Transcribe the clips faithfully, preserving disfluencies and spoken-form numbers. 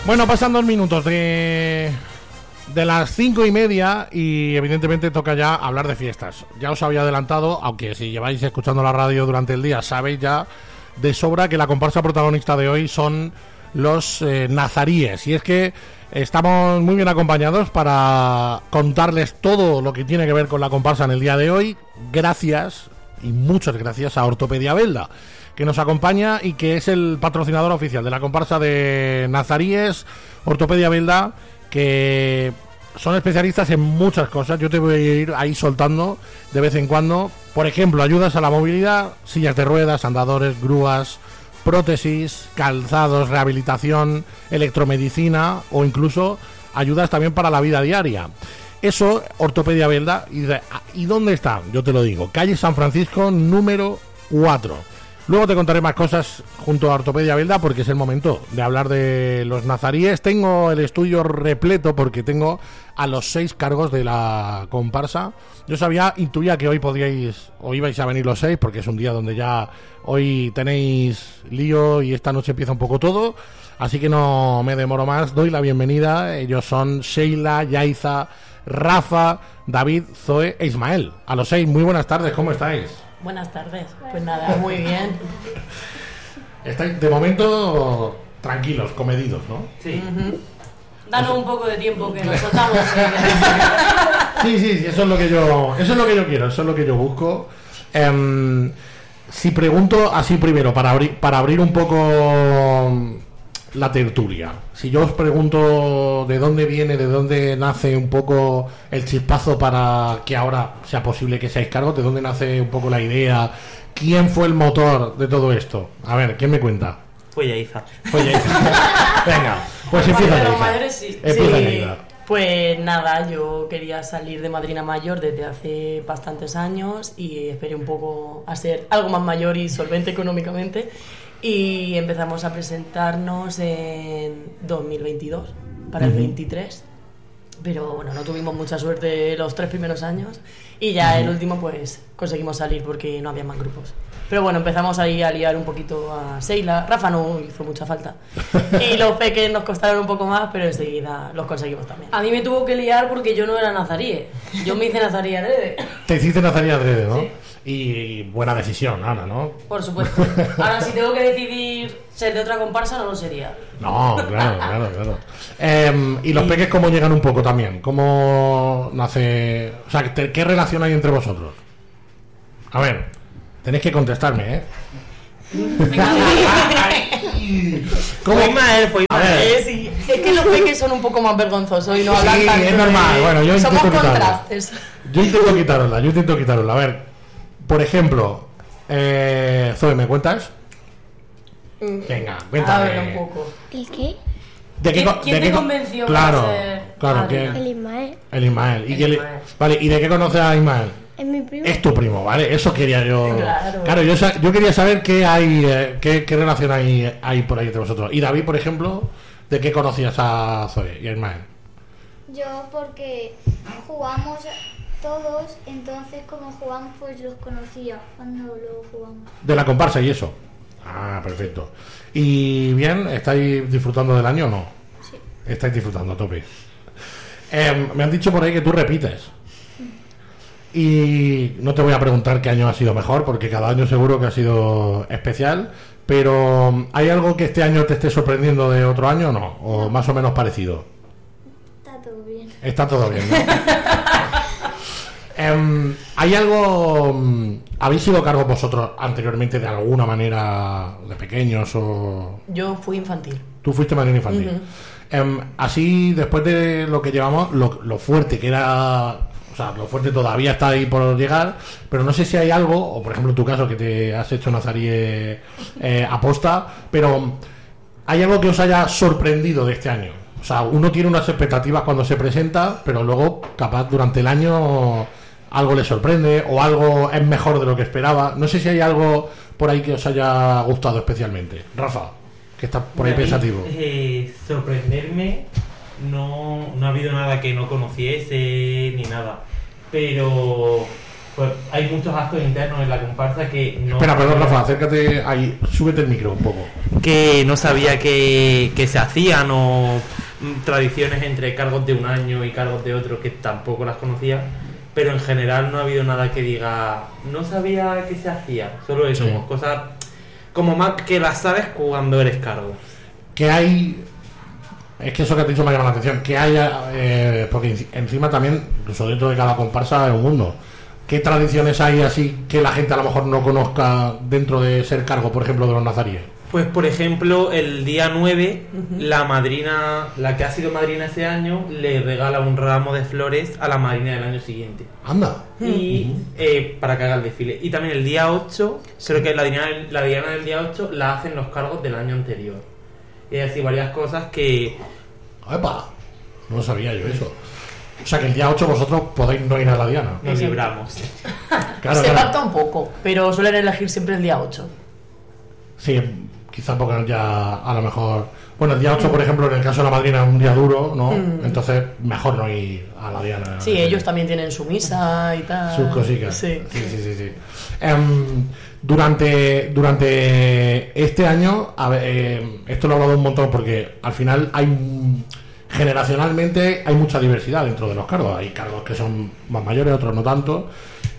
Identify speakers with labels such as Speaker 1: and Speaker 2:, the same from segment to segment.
Speaker 1: Bueno, pasan dos minutos de, de las cinco y media y evidentemente toca ya hablar de fiestas. Ya os había adelantado, aunque si lleváis escuchando la radio durante el día sabéis ya de sobra que la comparsa protagonista de hoy son los eh, nazaríes. Y es que estamos muy bien acompañados para contarles todo lo que tiene que ver con la comparsa en el día de hoy. Gracias y muchas gracias a Ortopedia Belda, que nos acompaña y que es el patrocinador oficial de la comparsa de nazaríes. Ortopedia Belda, que son especialistas en muchas cosas. Yo te voy a ir ahí soltando de vez en cuando. Por ejemplo, ayudas a la movilidad, sillas de ruedas, andadores, grúas, prótesis, calzados, rehabilitación, electromedicina o incluso ayudas también para la vida diaria. Eso, Ortopedia Belda. ¿Y, de, ¿y dónde está? Yo te lo digo. Calle San Francisco, número cuatro. Luego te contaré más cosas junto a Ortopedia Belda porque es el momento de hablar de los nazaríes. Tengo el estudio repleto porque tengo a los seis cargos de la comparsa. Yo sabía, intuía que hoy podíais o ibais a venir los seis porque es un día donde ya hoy tenéis lío y esta noche empieza un poco todo. Así que no me demoro más, doy la bienvenida. Ellos son Sheila, Yaiza, Rafa, David, Zoe e Ismael. A los seis, muy buenas tardes, ¿cómo estáis?
Speaker 2: Buenas tardes, pues nada, muy bien.
Speaker 1: Estáis de momento tranquilos, comedidos, ¿no?
Speaker 2: Sí. Uh-huh. Danos un poco de tiempo que nos soltamos.
Speaker 1: Sí, sí, sí, eso es lo que yo, eso es lo que yo quiero, eso es lo que yo busco. Um, si pregunto así primero, para abrir, para abrir un poco la tertulia, si yo os pregunto de dónde viene, de dónde nace un poco el chispazo para que ahora sea posible que seáis cargos, de dónde nace un poco la idea, quién fue el motor de todo esto. A ver, ¿quién me cuenta?
Speaker 3: Fue Yaiza.
Speaker 1: Fue Yaiza. Venga, pues empieza Yaiza.
Speaker 2: Sí.
Speaker 1: Empieza
Speaker 2: sí.
Speaker 1: Yaiza.
Speaker 2: Pues nada, yo quería salir de madrina mayor desde hace bastantes años y esperé un poco a ser algo más mayor y solvente económicamente. Y empezamos a presentarnos en dos mil veintidós, para uh-huh. el veintitrés, pero bueno, no tuvimos mucha suerte los tres primeros años y ya uh-huh. el último pues conseguimos salir porque no había más grupos. Pero bueno, empezamos ahí a liar un poquito a Sheila. Rafa no hizo mucha falta y los peques nos costaron un poco más, pero enseguida los conseguimos también.
Speaker 4: A mí me tuvo que liar porque yo no era nazaríe, yo me hice nazaríe adrede.
Speaker 1: Te hiciste nazaríe adrede, ¿no?
Speaker 4: Sí.
Speaker 1: Y buena decisión, Ana, ¿no?
Speaker 4: Por supuesto. Ahora, si tengo que decidir ser de otra comparsa, no lo sería.
Speaker 1: No, claro, claro, claro. Eh, ¿Y los y... peques cómo llegan un poco también? ¿Cómo nace...? O sea, ¿qué relación hay entre vosotros? A ver, tenéis que contestarme, ¿eh?
Speaker 2: ¿Cómo? Fue Ismael, fue Ismael. Eh, sí. Es que los peques son un poco más vergonzosos y no hablan
Speaker 1: sí,
Speaker 2: tanto.
Speaker 1: Sí, es normal. De... Bueno, yo
Speaker 2: Somos
Speaker 1: intento
Speaker 2: contrastes.
Speaker 1: Quitarla. Yo intento quitarosla, yo intento quitarosla. A ver, por ejemplo, eh, Zoe, ¿me cuentas?
Speaker 2: Mm.
Speaker 1: Venga, cuéntame.
Speaker 2: A ver, un poco.
Speaker 5: ¿El qué?
Speaker 1: ¿De qué,
Speaker 4: ¿Quién, ¿quién
Speaker 1: de
Speaker 4: te
Speaker 1: qué
Speaker 4: convenció
Speaker 1: claro,
Speaker 4: para ser
Speaker 1: claro, que
Speaker 5: El Ismael.
Speaker 1: El Ismael. ¿Y,
Speaker 4: el
Speaker 1: que
Speaker 4: Ismael.
Speaker 1: Le... Vale, ¿y de qué conoces a Ismael?
Speaker 5: Es mi primo.
Speaker 1: Es tu primo, ¿vale? Eso quería yo.
Speaker 2: Claro,
Speaker 1: claro yo, yo quería saber qué hay, eh, qué, qué relación hay, hay por ahí entre vosotros. Y David, por ejemplo, ¿de qué conocías a Zoe y a Ismael?
Speaker 6: Yo porque jugamos todos, entonces como jugamos pues los conocía cuando lo jugamos.
Speaker 1: De la comparsa y eso. Ah, perfecto. ¿Y bien? ¿Estáis disfrutando del año o no?
Speaker 6: Sí.
Speaker 1: Estáis disfrutando a tope. Eh, me han dicho por ahí que tú repites. Y no te voy a preguntar qué año ha sido mejor, porque cada año seguro que ha sido especial, pero ¿hay algo que este año te esté sorprendiendo de otro año o no? ¿O no. Más o menos parecido?
Speaker 6: Está todo bien.
Speaker 1: Está todo bien, ¿no? um, ¿Hay algo... Um, ¿Habéis sido cargos vosotros anteriormente de alguna manera de pequeños o...?
Speaker 2: Yo fui infantil.
Speaker 1: Tú fuiste marina infantil. Uh-huh. Um, así, después de lo que llevamos, lo, lo fuerte que era... O sea, lo fuerte todavía está ahí por llegar, pero no sé si hay algo, o por ejemplo en tu caso que te has hecho nazaríe eh, aposta, pero ¿hay algo que os haya sorprendido de este año? O sea, uno tiene unas expectativas cuando se presenta, pero luego capaz durante el año algo le sorprende o algo es mejor de lo que esperaba. No sé si hay algo por ahí que os haya gustado especialmente. Rafa, que está por ahí
Speaker 3: mí,
Speaker 1: pensativo.
Speaker 3: Eh, sorprenderme, no, no ha habido nada que no conociese ni nada. Pero Pues hay muchos actos internos en la comparsa que no...
Speaker 1: Espera, perdón, Rafa, acércate ahí, súbete el micro un poco.
Speaker 3: Que no sabía que, que se hacían, o mm, tradiciones entre cargos de un año y cargos de otro que tampoco las conocía, pero en general no ha habido nada que diga, no sabía que se hacía, solo eso,
Speaker 1: Sí.
Speaker 3: cosas como más que las sabes cuando eres cargo.
Speaker 1: Que hay... Es que eso que has dicho me llama la atención. Que haya... Eh, porque enci- encima también, incluso dentro de cada comparsa es un mundo. ¿Qué tradiciones hay así que la gente a lo mejor no conozca dentro de ser cargo, por ejemplo, de los nazaríes?
Speaker 3: Pues por ejemplo, el día nueve, uh-huh. la madrina, la que ha sido madrina ese año, le regala un ramo de flores a la madrina del año siguiente.
Speaker 1: Anda.
Speaker 3: Y uh-huh. eh, para que haga el desfile. Y también el día ocho, creo que la diana, la diana del día ocho la hacen los cargos del año anterior. Y así varias cosas que...
Speaker 1: ¡Epa! No sabía yo eso. O sea que el día ocho vosotros podéis no ir a la diana.
Speaker 3: Nos libramos.
Speaker 1: Claro,
Speaker 2: se
Speaker 1: claro.
Speaker 2: falta un poco, pero suelen elegir siempre el día ocho.
Speaker 1: Sí, quizás porque ya a lo mejor... Bueno, el día ocho, por ejemplo, en el caso de la madrina es un día duro, ¿no? Mm. Entonces, mejor no ir a la diana.
Speaker 2: Sí, ellos también tienen su misa y tal.
Speaker 1: Sus cositas.
Speaker 2: Sí,
Speaker 1: sí, sí, sí. sí. Um, durante, durante este año, a ver, eh, esto lo he hablado un montón porque al final hay... Generacionalmente hay mucha diversidad dentro de los cargos. Hay cargos que son más mayores, otros no tanto.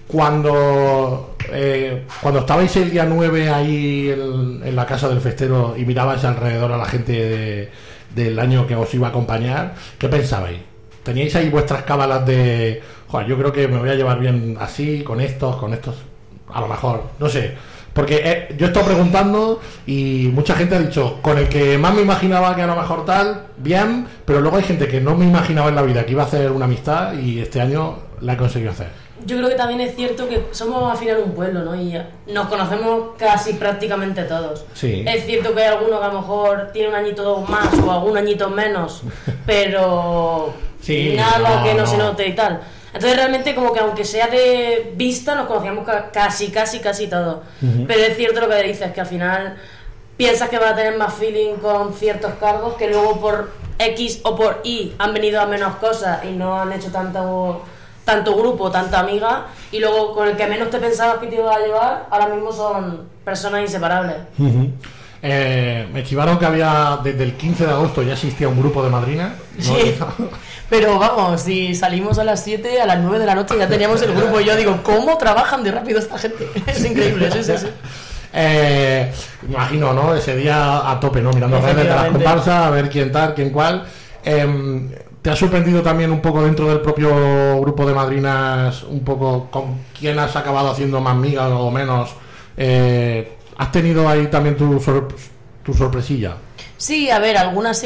Speaker 1: Cuando eh, cuando estabais el día nueve ahí en, en la casa del festero y mirabais alrededor a la gente de, del año que os iba a acompañar, ¿qué pensabais? ¿Teníais ahí vuestras cábalas de, joder, yo creo que me voy a llevar bien así, con estos, con estos? A lo mejor, no sé. Porque eh, yo he estado preguntando y mucha gente ha dicho, con el que más me imaginaba que a lo mejor tal, bien, pero luego hay gente que no me imaginaba en la vida que iba a hacer una amistad y este año la he conseguido hacer.
Speaker 4: Yo creo que también es cierto que somos al final un pueblo, ¿no? Y nos conocemos casi prácticamente todos.
Speaker 1: Sí.
Speaker 4: Es cierto que hay alguno que a lo mejor tiene un añito más o algún añito menos, pero
Speaker 1: sí,
Speaker 4: nada
Speaker 1: no,
Speaker 4: que no,
Speaker 1: no
Speaker 4: se note y tal. Entonces realmente como que aunque sea de vista nos conocíamos ca- casi, casi, casi todos. Uh-huh. Pero es cierto lo que dices, que al final piensas que vas a tener más feeling con ciertos cargos que luego por X o por Y han venido a menos cosas y no han hecho tanto... tanto grupo, tanta amiga, y luego con el que menos te pensabas que te iba a llevar, ahora mismo son personas inseparables.
Speaker 1: Uh-huh. Eh, me chivaron que había, desde el quince de agosto ya existía un grupo de madrinas, ¿no?
Speaker 2: Sí, pero vamos, si salimos a las siete, a las nueve de la noche ya teníamos el grupo, y yo digo, ¿cómo trabajan de rápido esta gente? Es increíble, sí, sí, sí.
Speaker 1: Eh, imagino, ¿no? Ese día a tope, ¿no? Mirando redes de las comparsas, a ver quién tal, quién cual. Eh, ¿Te ha sorprendido también un poco dentro del propio grupo de madrinas, un poco con quién has acabado haciendo más migas o menos? Eh, ¿Has tenido ahí también tu, sor- tu sorpresilla?
Speaker 2: Sí, a ver, algunas sí